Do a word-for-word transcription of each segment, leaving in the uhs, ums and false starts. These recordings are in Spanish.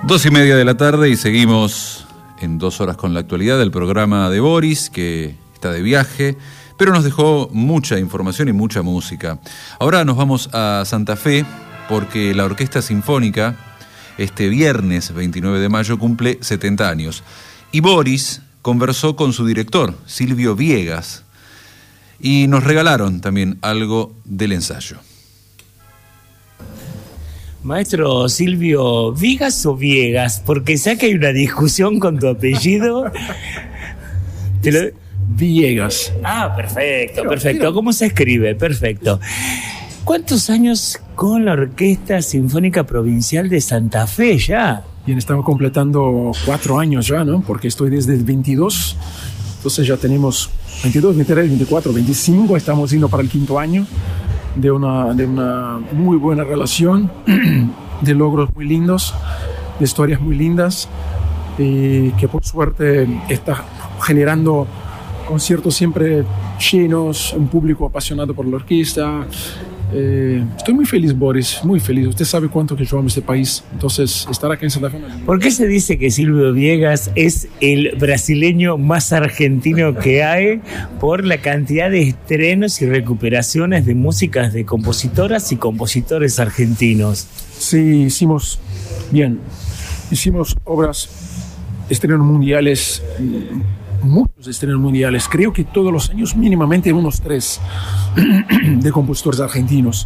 Dos y media de la tarde y seguimos en Dos Horas con la Actualidad del programa de Boris, que está de viaje, pero nos dejó mucha información y mucha música. Ahora nos vamos a Santa Fe porque la Orquesta Sinfónica este viernes veintinueve de mayo cumple setenta años. Y Boris conversó con su director, Silvio Viegas, y nos regalaron también algo del ensayo. Maestro Silvio, ¿Viegas o Viegas? Porque sé que hay una discusión con tu apellido. ¿Te lo... Viegas. Ah, perfecto, perfecto. ¿Cómo se escribe? Perfecto. ¿Cuántos años con la Orquesta Sinfónica Provincial de Santa Fe ya? Bien, estamos completando cuatro años ya, ¿no? Porque estoy desde el veintidós, entonces ya tenemos veintidós, veintitrés, veinticuatro, veinticinco, estamos yendo para el quinto año de una, de una muy buena relación, de logros muy lindos, de historias muy lindas, y que por suerte está generando conciertos siempre llenos, un público apasionado por la orquesta. Eh, estoy muy feliz, Boris, muy feliz. Usted sabe cuánto que yo amo este país, entonces estar aquí en Santa Fe. ¿Por qué se dice que Silvio Viegas es el brasileño más argentino que hay? Por la cantidad de estrenos y recuperaciones de músicas de compositoras y compositores argentinos. Sí, hicimos, bien, hicimos obras, estrenos mundiales, muchos estrenos mundiales, creo que todos los años mínimamente unos tres de compositores argentinos.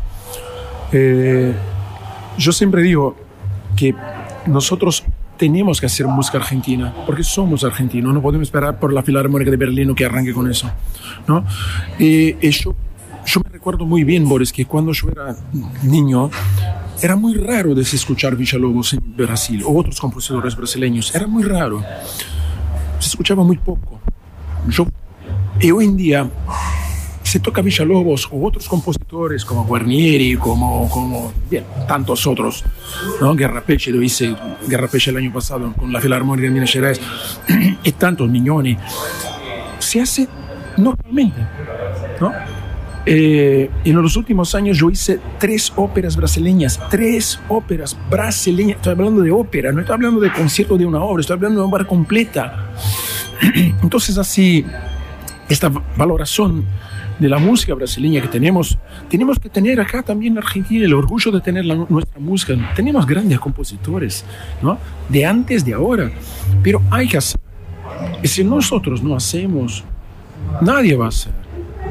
Eh, yo siempre digo que nosotros tenemos que hacer música argentina porque somos argentinos, no podemos esperar por la Filarmónica de Berlín que arranque con eso, ¿no? Eh, eh, yo, yo me recuerdo muy bien, Boris, que cuando yo era niño era muy raro de escuchar Villalobos en Brasil o otros compositores brasileños, era muy raro. Se escuchaba muy poco. Yo, y hoy en día se toca Villalobos o otros compositores como Guarnieri, como, como bien, tantos otros, ¿no? Garrapeche, lo hice Garrapeche el año pasado con la Filarmónica de Minas Gerais, y tantos, Mignoni. Se hace normalmente, ¿no? Eh, en los últimos años yo hice tres óperas brasileñas, tres óperas brasileñas. Estoy hablando de ópera, no estoy hablando de concierto de una obra, estoy hablando de una obra completa. Entonces así, esta valoración de la música brasileña que tenemos, tenemos que tener acá también en Argentina el orgullo de tener la, nuestra música. Tenemos grandes compositores, ¿no? De antes, de ahora, pero hay que hacer. Y si nosotros no hacemos, nadie va a hacer.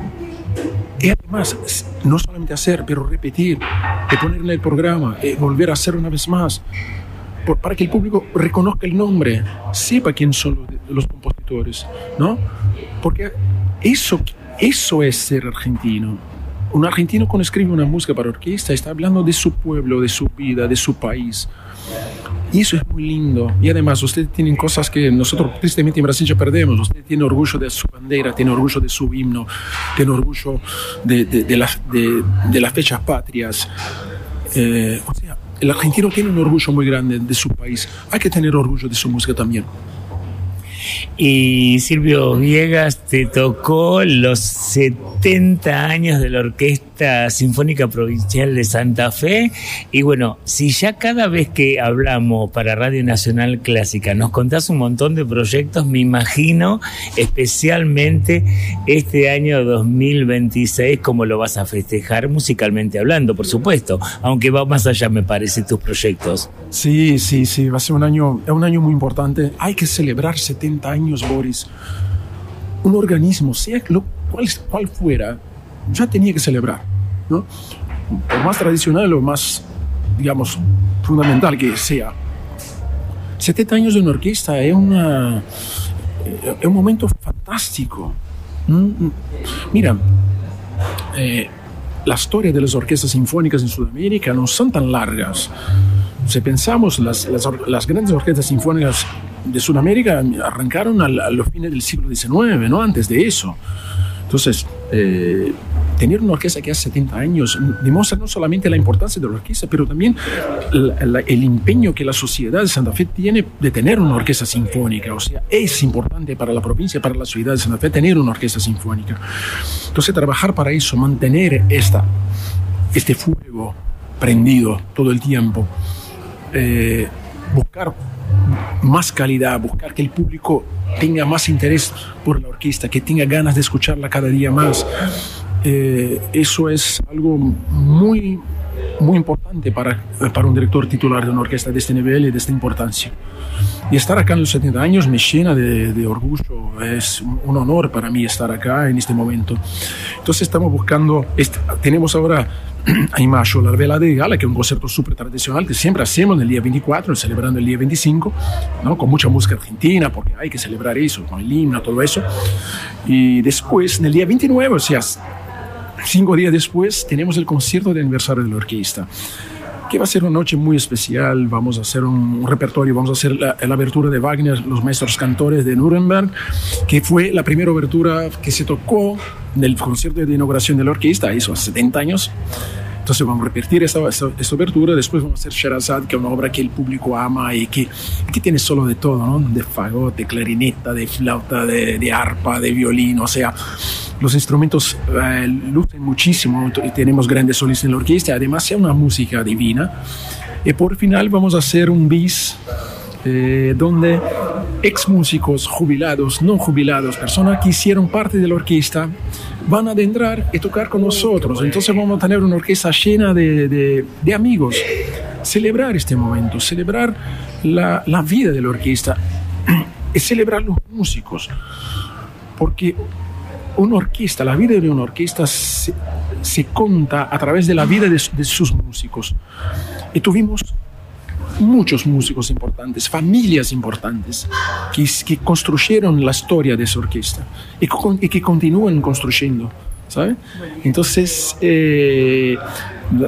Y además, no solamente hacer, pero repetir, de poner en el programa, eh, volver a hacer una vez más, por, para que el público reconozca el nombre, sepa quién son los, los compositores, ¿no? Porque eso, eso es ser argentino. Un argentino cuando escribe una música para orquesta está hablando de su pueblo, de su vida, de su país. Y eso es muy lindo. Y además, ustedes tienen cosas que nosotros tristemente en Brasil ya perdemos. Usted tiene orgullo de su bandera, tiene orgullo de su himno, tiene orgullo de, de, de, las, de, de las fechas patrias. Eh, o sea, el argentino tiene un orgullo muy grande de su país. Hay que tener orgullo de su música también. Y Silvio Viegas, te tocó los setenta años de la Orquesta Sinfónica Provincial de Santa Fe. Y bueno, si ya cada vez que hablamos para Radio Nacional Clásica nos contás un montón de proyectos, me imagino especialmente este año dos mil veintiséis, cómo lo vas a festejar musicalmente hablando, por supuesto, aunque va más allá, me parece, tus proyectos. Sí, sí, sí, va a ser un año, un año muy importante. Hay que celebrar setenta años, Boris. Un organismo, sea lo, cual, cual fuera, ya tenía que celebrar, ¿no? Por más tradicional o más, digamos, fundamental que sea. setenta años de una orquesta es, una, es un momento fantástico. Mira, eh, la historia de las orquestas sinfónicas en Sudamérica no son tan largas. Si pensamos, las, las, las grandes orquestas sinfónicas de Sudamérica arrancaron a, a los fines del siglo diecinueve, ¿no? Antes de eso. Entonces, eh, tener una orquesta que hace setenta años demuestra no solamente la importancia de la orquesta, pero también la, la, el empeño que la sociedad de Santa Fe tiene de tener una orquesta sinfónica. O sea, es importante para la provincia, para la ciudad de Santa Fe tener una orquesta sinfónica. Entonces, trabajar para eso, mantener esta, este fuego prendido todo el tiempo, eh, buscar más calidad, buscar que el público tenga más interés por la orquesta, que tenga ganas de escucharla cada día más. Eh, eso es algo muy, muy importante para, para un director titular de una orquesta de este nivel y de esta importancia. Y estar acá en los setenta años me llena de, de orgullo, es un honor para mí estar acá en este momento. Entonces estamos buscando, este, tenemos ahora en mayo la velada de gala, que es un concierto súper tradicional que siempre hacemos el día veinticuatro, celebrando el día veinticinco, ¿no? Con mucha música argentina, porque hay que celebrar eso, con el himno, todo eso. Y después, en el día veintinueve, o sea, cinco días después, tenemos el concierto de aniversario de la orquesta, que va a ser una noche muy especial. Vamos a hacer un, un repertorio, vamos a hacer la, la abertura de Wagner, Los Maestros Cantores de Nuremberg, que fue la primera abertura que se tocó en el concierto de inauguración de la orquesta, hizo hace setenta años. Entonces vamos a repetir esta, esta, esta abertura, después vamos a hacer Sherazade, que es una obra que el público ama y que, que tiene solo de todo, ¿no? De fagot, de clarineta, de flauta, de, de arpa, de violín, o sea, los instrumentos eh, lucen muchísimo y tenemos grandes solistas en la orquesta, además es una música divina. Y por final vamos a hacer un bis eh, donde ex músicos jubilados, no jubilados, personas que hicieron parte de la orquesta, van a adentrar y tocar con nosotros. Entonces vamos a tener una orquesta llena de, de, de amigos. Celebrar este momento, celebrar la, la vida de la orquesta y celebrar los músicos. Porque una orquesta, la vida de una orquesta se, se cuenta a través de la vida de, de sus músicos. Y tuvimos muchos músicos importantes, familias importantes, que, que construyeron la historia de esa orquesta y, y que continúan construyendo, ¿sabes? Entonces, eh, la,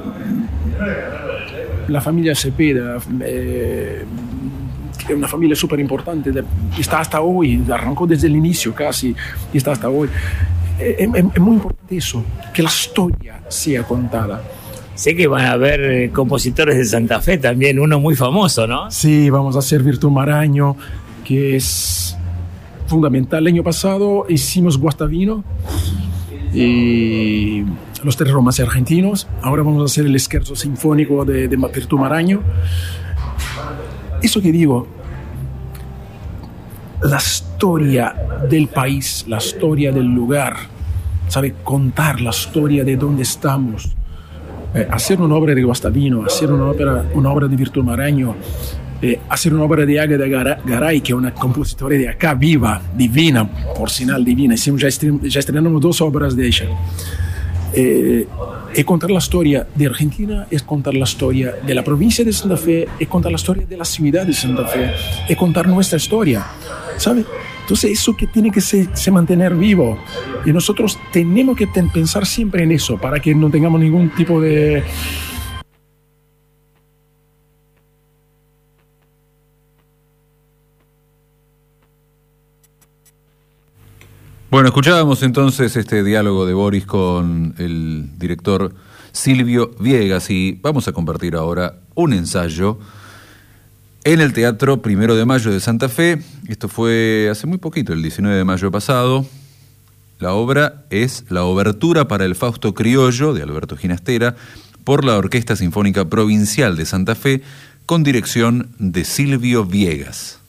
la familia Cepeda, eh, es una familia súper importante, está hasta hoy, arrancó desde el inicio casi y está hasta hoy. Es, es, es muy importante eso, que la historia sea contada. Sé que van a haber eh, compositores de Santa Fe también, uno muy famoso, ¿no? Sí, vamos a hacer Virtud Maraño, que es fundamental. El año pasado hicimos Guastavino y los tres romances argentinos. Ahora vamos a hacer el Scherzo Sinfónico de, de Virtud Maraño. Eso que digo, la historia del país, la historia del lugar, ¿sabe? Contar la historia de dónde estamos. Eh, hacer una obra de Guastavino, hacer una obra, una obra de Virtud Maraño, eh, hacer una obra de Águeda Garay, que es una compositora de acá viva, divina, por sinal divina. Hicimos, ya, estren, ya estrenamos dos obras de ella. Eh, es contar la historia de Argentina, es contar la historia de la provincia de Santa Fe, es contar la historia de la ciudad de Santa Fe, es contar nuestra historia, ¿sabe? Entonces eso que tiene que se, se mantener vivo y nosotros tenemos que ten, pensar siempre en eso para que no tengamos ningún tipo de... Bueno, escuchábamos entonces este diálogo de Boris con el director Silvio Viegas y vamos a compartir ahora un ensayo en el Teatro Primero de Mayo de Santa Fe. Esto fue hace muy poquito, el diecinueve de mayo pasado. La obra es la obertura para el Fausto Criollo de Alberto Ginastera por la Orquesta Sinfónica Provincial de Santa Fe con dirección de Silvio Viegas.